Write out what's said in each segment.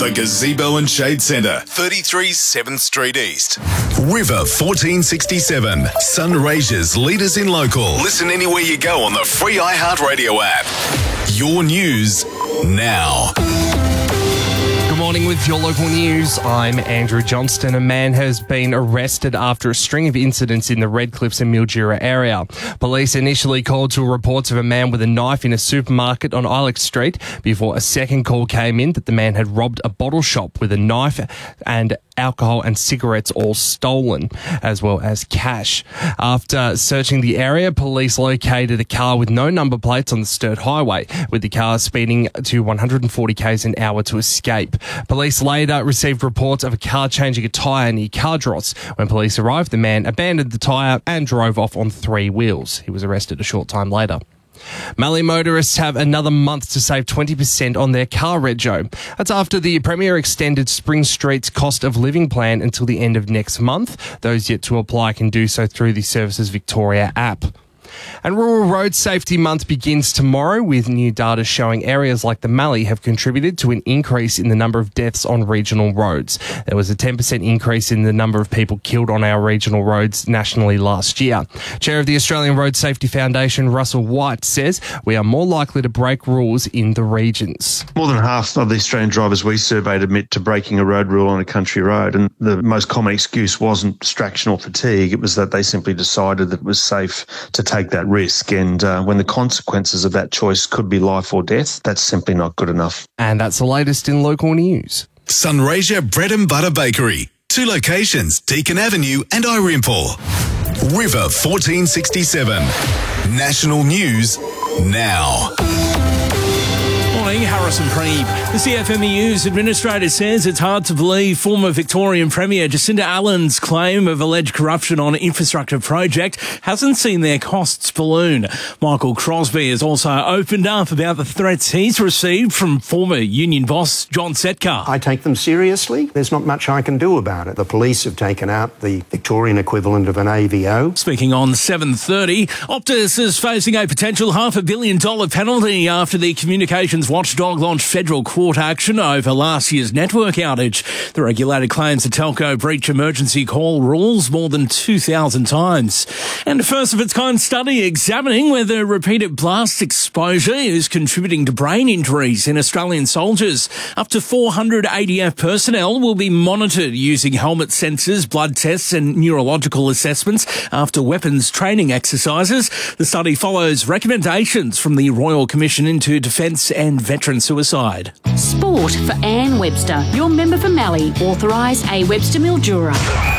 The Gazebo and Shade Centre, 33 7th Street East. River 1467, Sunraysia's leaders in local. Listen anywhere you go on the free iHeartRadio app. Your news now. Good morning with your local news. I'm Andrew Johnston. A man has been arrested after a string of incidents in the Redcliffs and Mildura area. Police initially called to reports of a man with a knife in a supermarket on Ilex Street before a second call came in that the man had robbed a bottle shop with a knife and alcohol and cigarettes all stolen, as well as cash. After searching the area, police located a car with no number plates on the Sturt Highway, with the car speeding to 140 k's an hour to escape. Police later received reports of a car changing a tyre near Cardross. When police arrived, the man abandoned the tyre and drove off on 3 wheels. He was arrested a short time later. Mallee motorists have another month to save 20% on their car rego. That's after the Premier extended Spring Street's cost of living plan until the end of next month. Those yet to apply can do so through the Services Victoria app. And Rural Road Safety Month begins tomorrow, with new data showing areas like the Mallee have contributed to an increase in the number of deaths on regional roads. There was a 10% increase in the number of people killed on our regional roads nationally last year. Chair of the Australian Road Safety Foundation, Russell White, says we are more likely to break rules in the regions. More than half of the Australian drivers we surveyed admit to breaking a road rule on a country road, and the most common excuse wasn't distraction or fatigue. It was that they simply decided that it was safe to take that risk, and when the consequences of that choice could be life or death, that's simply not good enough. And that's the latest in local news. Sunraysia Bread and Butter Bakery. 2 locations, Deakin Avenue and Irimple. River 1467. National news now. Morning, Harrison Preeb. The CFMEU's administrator says it's hard to believe former Victorian Premier Jacinda Allen's claim of alleged corruption on an infrastructure project hasn't seen their costs balloon. Michael Crosby has also opened up about the threats he's received from former union boss John Setka. I take them seriously. There's not much I can do about it. The police have taken out the Victorian equivalent of an AVO. Speaking on 7:30, Optus is facing a potential $500 million penalty after the communications watchdog launched federal court action over last year's network outage. The regulator claims the telco breached emergency call rules more than 2,000 times. And a first-of-its-kind study examining whether repeated blast exposure is contributing to brain injuries in Australian soldiers. Up to 400 ADF personnel will be monitored using helmet sensors, blood tests and neurological assessments after weapons training exercises. The study follows recommendations from the Royal Commission into Defence and Veteran Suicide. Sport for Anne Webster, your member for Mallee, authorised A. Webster Mildura.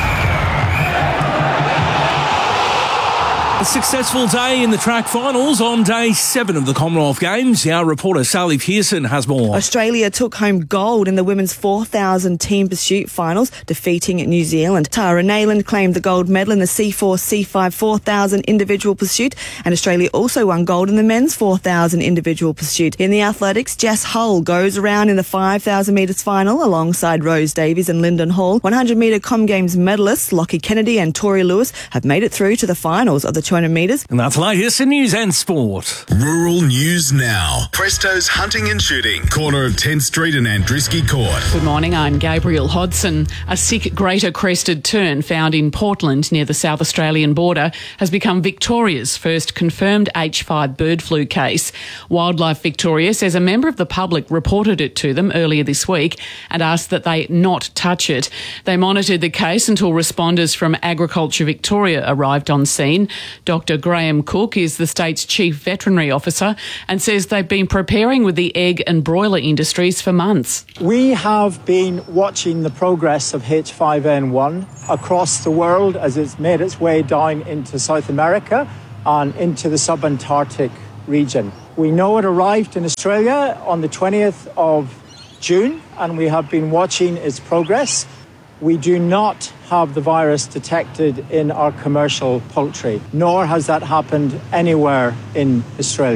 A successful day in the track finals on day 7 of the Commonwealth Games. Our reporter Sally Pearson has more. Australia took home gold in the women's 4,000 team pursuit finals, defeating New Zealand. Tara Nayland claimed the gold medal in the C4, C5 4,000 individual pursuit, and Australia also won gold in the men's 4,000 individual pursuit. In the athletics, Jess Hull goes around in the 5,000 metres final alongside Rose Davies and Lyndon Hall. 100 metre Com Games medalists Lockie Kennedy and Tori Lewis have made it through to the finals of the 200 metres. And that's the latest in news and sport. Rural news now. Presto's Hunting and Shooting, corner of 10th Street and Andrisky Court. Good morning, I'm Gabriel Hodson. A sick greater crested tern found in Portland near the South Australian border has become Victoria's first confirmed H5 bird flu case. Wildlife Victoria says a member of the public reported it to them earlier this week and asked that they not touch it. They monitored the case until responders from Agriculture Victoria arrived on scene. Dr. Graham Cook is the state's chief veterinary officer and says they've been preparing with the egg and broiler industries for months. We have been watching the progress of H5N1 across the world as it's made its way down into South America and into the subantarctic region. We know it arrived in Australia on the 20th of June and we have been watching its progress. We do not have the virus detected in our commercial poultry, nor has that happened anywhere in Australia.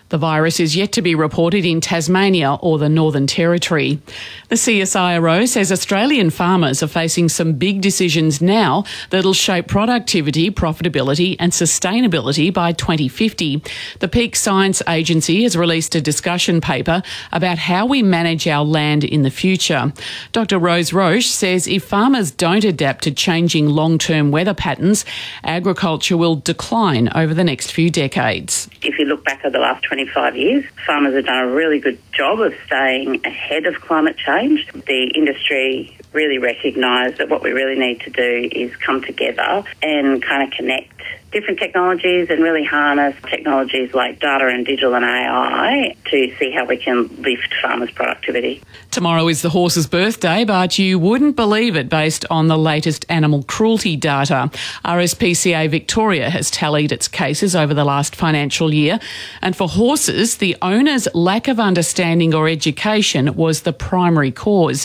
The virus is yet to be reported in Tasmania or the Northern Territory. The CSIRO says Australian farmers are facing some big decisions now that'll shape productivity, profitability and sustainability by 2050. The Peak Science Agency has released a discussion paper about how we manage our land in the future. Dr. Rose Roche says if farmers don't adapt to changing long-term weather patterns, agriculture will decline over the next few decades. If you look back at the last 25 years, farmers have done a really good job of staying ahead of climate change. The industry really recognise that what we really need to do is come together and kind of connect different technologies and really harness technologies like data and digital and AI to see how we can lift farmers' productivity. Tomorrow is the horse's birthday, but you wouldn't believe it based on the latest animal cruelty data. RSPCA Victoria has tallied its cases over the last financial year, and for horses, the owner's lack of understanding or education was the primary cause.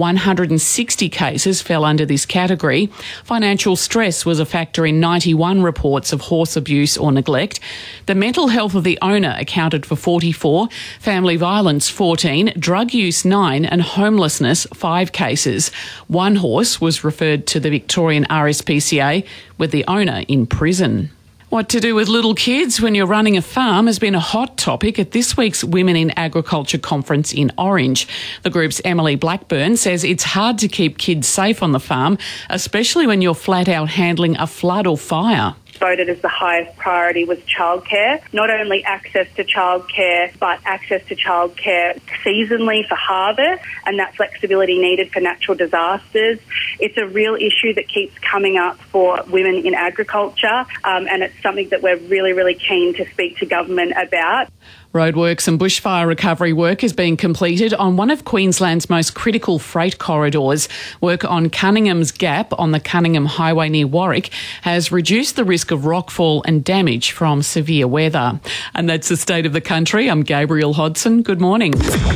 160 cases fell under this category. Financial stress was a factor in 91 reports of horse abuse or neglect. The mental health of the owner accounted for 44, family violence 14, drug use 9 and homelessness 5 cases. One horse was referred to the Victorian RSPCA with the owner in prison. What to do with little kids when you're running a farm has been a hot topic at this week's Women in Agriculture conference in Orange. The group's Emily Blackburn says it's hard to keep kids safe on the farm, especially when you're flat out handling a flood or fire. Voted as the highest priority was childcare. Not only access to childcare, but access to childcare seasonally for harvest and that flexibility needed for natural disasters. It's a real issue that keeps coming up for women in agriculture, and it's something that we're really, really keen to speak to government about. Roadworks and bushfire recovery work is being completed on one of Queensland's most critical freight corridors. Work on Cunningham's Gap on the Cunningham Highway near Warwick has reduced the risk of rockfall and damage from severe weather. And that's the state of the country. I'm Gabrielle Hodson. Good morning.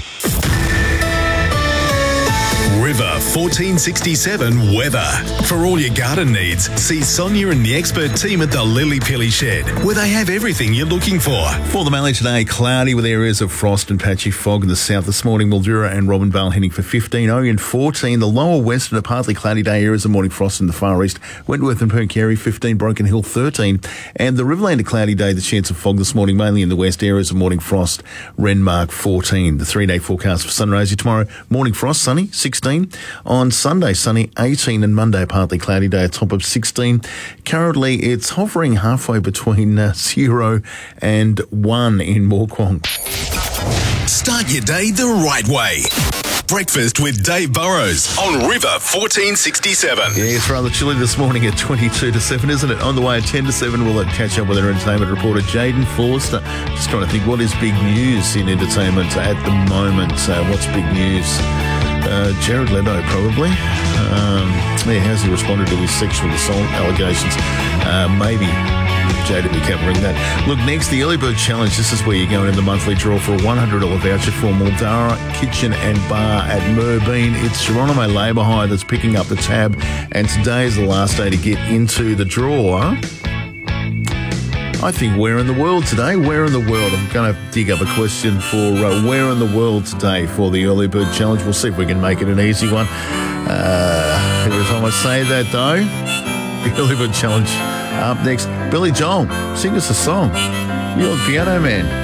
River 1467 weather. For all your garden needs, see Sonia and the expert team at the Lily Pilly Shed, where they have everything you're looking for. For the Mallee today, cloudy with areas of frost and patchy fog in the south this morning. Mildura and Robinvale heading for 15, Orion 14. The lower western, a partly cloudy day, areas of morning frost in the far east. Wentworth and Pooncarie 15, Broken Hill 13. And the Riverland, a cloudy day, the chance of fog this morning, mainly in the west, areas of morning frost. Renmark 14. The 3-day forecast for Sunraysia tomorrow, morning frost, sunny 16. On Sunday, sunny 18, and Monday, partly cloudy day, a top of 16. Currently, it's hovering halfway between 0 and 1 in Moorquong. Start your day the right way. Breakfast with Dave Burrows on River 1467. Yeah, it's rather chilly this morning at 22 to 7, isn't it? On the way at 10 to 7, we'll catch up with our entertainment reporter, Jaden Forster. Just trying to think what is big news in entertainment at the moment. What's big news? Jared Leto, probably. How's he responded to his sexual assault allegations? Maybe Jade will be covering that. Look, next, the Early Bird Challenge. This is where you're going in the monthly draw for a $100 voucher for Mildara Kitchen and Bar at Merbean. It's Geronimo Labour Hire that's picking up the tab, and today is the last day to get into the draw. I think where in the world today? Where in the world? I'm going to dig up a question for where in the world today for the Early Bird Challenge. We'll see if we can make it an easy one. Every time I say that, though, the Early Bird Challenge up next. Billy Joel, sing us a song. You're the piano man.